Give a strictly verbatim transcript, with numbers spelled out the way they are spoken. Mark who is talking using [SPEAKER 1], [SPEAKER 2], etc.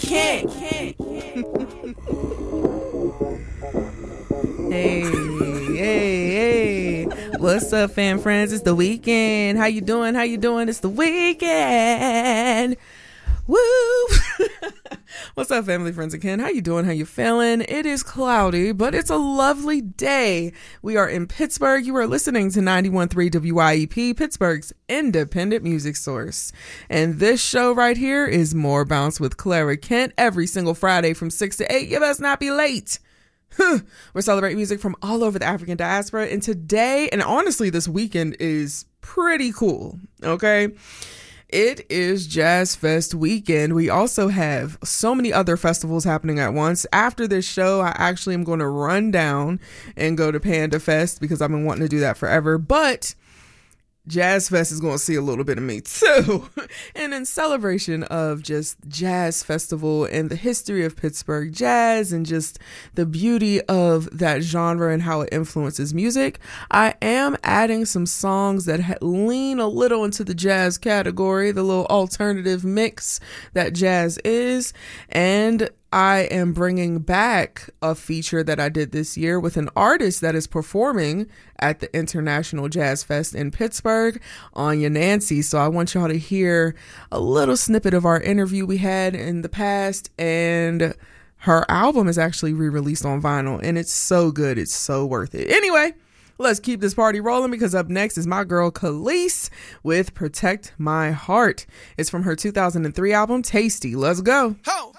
[SPEAKER 1] Kent. Hey, hey, hey. What's up, fam friends? It's the weekend. How you doing? How you doing? It's the weekend. Woo! What's up, family, friends, and kin? How you doing? How you feeling? It is cloudy, but it's a lovely day. We are in Pittsburgh. You are listening to ninety-one point three W I E P, Pittsburgh's independent music source. And this show right here is More Bounce with Clara Kent every single Friday from six to eight. You best not be late. We're celebrating music from all over the African diaspora. And today, and honestly, this weekend is pretty cool. Okay. It is Jazz Fest weekend. We also have so many other festivals happening at once. After this show, I actually am going to run down and go to Panda Fest because I've been wanting to do that forever. But Jazz Fest is going to see a little bit of me too. And in celebration of just Jazz Festival and the history of Pittsburgh jazz and just the beauty of that genre and how it influences music, I am adding some songs that ha- lean a little into the jazz category, the little alternative mix that jazz is. And I am bringing back a feature that I did this year with an artist that is performing at the International Jazz Fest in Pittsburgh, Anya Nancy. So I want y'all to hear a little snippet of our interview we had in the past, and her album is actually re-released on vinyl, and it's so good. It's so worth it. Anyway, let's keep this party rolling because up next is my girl Khalees with Protect My Heart. It's from her two thousand three album, Tasty. Let's go.
[SPEAKER 2] Ho!